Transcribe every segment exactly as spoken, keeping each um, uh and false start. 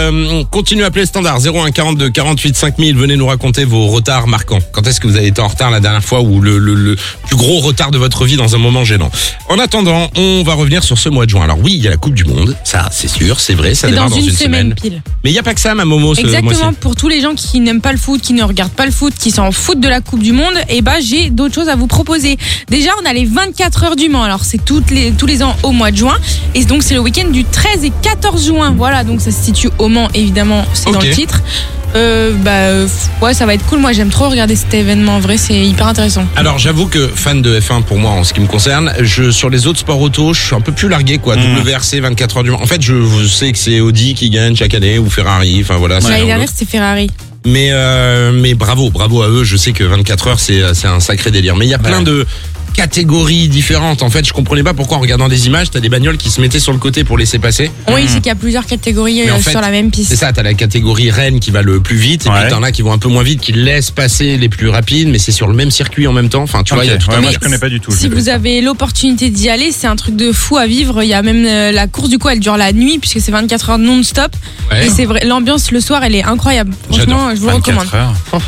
Euh, continuez à appeler le standard zéro un quarante-deux quarante-huit cinq mille. Venez nous raconter vos retards marquants. Quand est-ce que vous avez été en retard la dernière fois ou le, le, le plus gros retard de votre vie dans un moment gênant. En attendant, on va revenir sur ce mois de juin. Alors oui, il y a la Coupe du Monde, ça c'est sûr, c'est vrai, ça C'est démarre dans dans une une semaine semaine. pile. Mais il n'y a pas que ça, ma Momo, ce mois-ci. Exactement, pour tous les gens qui n'aiment pas le foot, qui ne regardent pas le foot, qui s'en foutent de la Coupe du Monde, et ben j'ai d'autres choses à vous proposer. Déjà, on a les vingt-quatre heures du Mans. Alors c'est toutes les, tous les ans au mois de juin, et donc c'est le week-end du treize et quatorze juin. Voilà, donc ça se situe au Mans, évidemment, c'est Ok. dans le titre. Euh, bah euh, ouais, ça va être cool. Moi, j'aime trop regarder cet événement. En vrai, c'est hyper intéressant. Alors j'avoue que fan de F un pour moi en ce qui me concerne, je sur les autres sports auto, je suis un peu plus largué quoi. Mmh. W R C vingt-quatre heures du Mans. En fait, je, je sais que c'est Audi qui gagne chaque année ou Ferrari, enfin voilà. c'est L'année l'un ou dernière, l'autre. c'était Ferrari. Mais euh, mais bravo, bravo à eux. Je sais que vingt-quatre heures c'est c'est un sacré délire. Mais il y a plein Ouais. de catégories différentes. En fait, je comprenais pas pourquoi en regardant des images, t'as des bagnoles qui se mettaient sur le côté pour laisser passer. Oui, c'est qu'il y a plusieurs catégories Mais en euh, fait, sur la même piste. C'est ça, t'as la catégorie reine qui va le plus vite, et Ouais. puis t'en as qui vont un peu moins vite, qui laissent passer les plus rapides, mais c'est sur le même circuit en même temps. Enfin, tu vois, il y a Ok, tout ouais, un moi Mais je connais pas du tout. Si je vais vous avez l'opportunité d'y aller, c'est un truc de fou à vivre. Il y a même euh, la course, du coup, elle dure la nuit puisque c'est vingt-quatre heures non-stop. Ouais. Et c'est vrai, l'ambiance le soir, elle est incroyable. Franchement, je vous le recommande. vingt-quatre heures.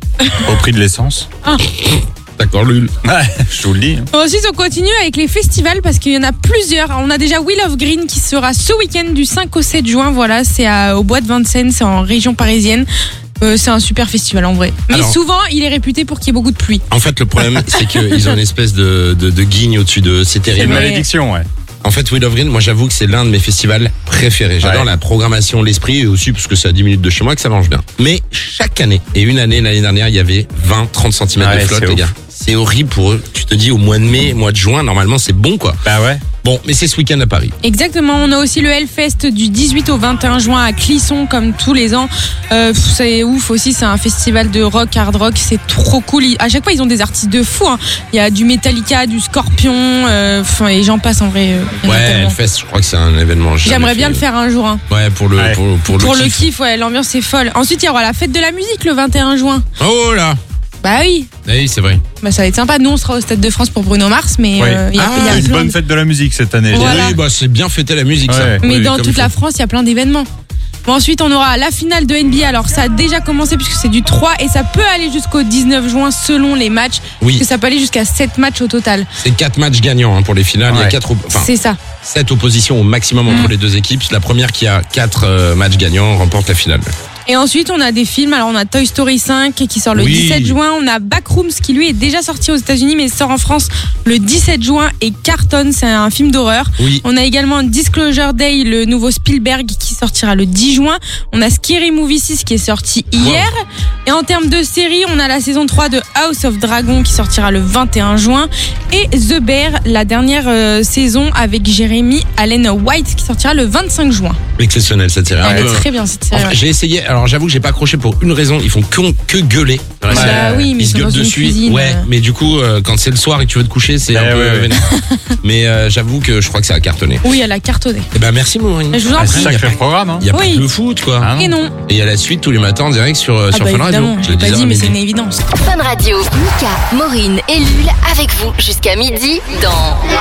Au prix de l'essence. D'accord, Lul. Ouais, je vous le dis. Ensuite, on continue avec les festivals parce qu'il y en a plusieurs. On a déjà Wheel of Green qui sera ce week-end du cinq au sept juin. Voilà, c'est à- au Bois de Vincennes, c'est en région parisienne. Euh, c'est un super festival en vrai. Mais Alors- souvent, il est réputé pour qu'il y ait beaucoup de pluie. En fait, le problème, c'est qu'ils ont une espèce de, de, de guigne au-dessus d'eux. C'est C'est une terrible. vrai. malédiction, ouais. En fait, Wheel of Green, moi, j'avoue que c'est l'un de mes festivals préférés. J'adore Ouais. la programmation, l'esprit, et aussi parce que c'est à dix minutes de chez moi que ça mange bien. Mais chaque année, et une année, l'année dernière, il y avait vingt, trente centimètres Ouais, de flotte, c'est les ouf. gars. C'est horrible pour eux. Tu te dis, au mois de mai, mois de juin, normalement, c'est bon, quoi. Bah ouais. Bon, mais c'est ce week-end à Paris. Exactement, on a aussi le Hellfest du dix-huit au vingt et un juin à Clisson comme tous les ans. Euh, pff, c'est ouf aussi, c'est un festival de rock, hard rock, c'est trop cool. Ils- À chaque fois, ils ont des artistes de fou. Hein. Il y a du Metallica, du Scorpion, euh, enfin, et j'en passe en vrai. euh, il y en a Ouais, tellement. Hellfest, je crois que c'est un événement. jamais J'aimerais bien fait. le faire un jour. Hein. Ouais, pour le, Ouais. pour, pour le Pour le kiff. kiff, ouais, l'ambiance est folle. Ensuite, il y aura la fête de la musique le vingt et un juin. Oh là. Bah oui, Oui, c'est vrai. bah, ça va être sympa. Nous, on sera au Stade de France pour Bruno Mars, mais Oui. euh, il y a, Ah, il y a Une plein bonne de- fête de la musique cette année. Voilà. Oui, bah, c'est bien fêter la musique, ça. Ouais. Mais Oui, dans comme toute il la faut. France, il y a plein d'événements. Bon, ensuite, on aura la finale de N B A. Alors, ça a déjà commencé puisque c'est du trois et ça peut aller jusqu'au dix-neuf juin selon les matchs. Oui. Parce que ça peut aller jusqu'à sept matchs au total. C'est quatre matchs gagnants hein, pour les finales. Il y a Ouais. quatre, op- enfin, C'est ça. sept oppositions au maximum entre Mm. les deux équipes. La première qui a quatre euh, matchs gagnants remporte la finale. Et ensuite, on a des films. Alors, on a Toy Story cinq qui sort le Oui. dix-sept juin. On a Backrooms qui, lui, est déjà sorti aux États-Unis mais sort en France le dix-sept juin. Et Carton, c'est un film d'horreur. Oui. On a également Disclosure Day, le nouveau Spielberg qui sortira le dix juin. On a Scary Movie six qui est sorti hier. Et en termes de série, on a la saison trois de House of Dragon qui sortira le vingt et un juin. Et The Bear, la dernière euh, saison avec Jeremy Allen White qui sortira le vingt-cinq juin. Exceptionnel cette série. Un Elle peu- est très bien cette série. Enfin, ouais. j'ai essayé, alors j'avoue que j'ai pas accroché pour une raison, ils font que, que gueuler. Dans la Ouais. série. Bah oui, mais Ils ils se sont gueulent dans une dessus. cuisine. Ouais, euh. mais du coup, euh, quand c'est le soir et que tu veux te coucher, c'est Eh un peu ouais, ouais. vénère. Mais euh, j'avoue que je crois que ça a cartonné. Oui, elle a cartonné. Eh ben merci Maureen. Je vous en Ah, prie. c'est sacré programme, hein. Il y a Oui. pas que le foot quoi. Ah non. Et non. Et il y a la suite tous les matins en direct sur, euh, Ah sur bah Fun Radio. évidemment, Je je le l'ai pas disais dit, à mais c'est midi. une évidence. Fun Radio, Mika, Maureen et Lul avec vous jusqu'à midi dans